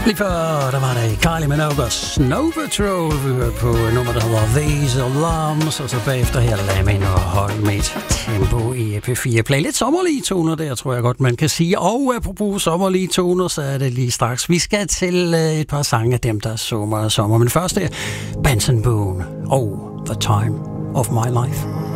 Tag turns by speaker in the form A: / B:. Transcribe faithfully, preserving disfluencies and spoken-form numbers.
A: Lige før, der var det Kylie Minogue's Snow Patrol, vi hørte på nummer, der hedder These Alarms, og så bagefter her Lamin og hold mit tempo i P fire Play. Lidt sommerlige toner der, tror jeg godt, man kan sige. Og apropos sommerlige toner, så er det lige straks. Vi skal til et par sange af dem, der så meget sommer. Men først er Benson Boone og The Time of My Life.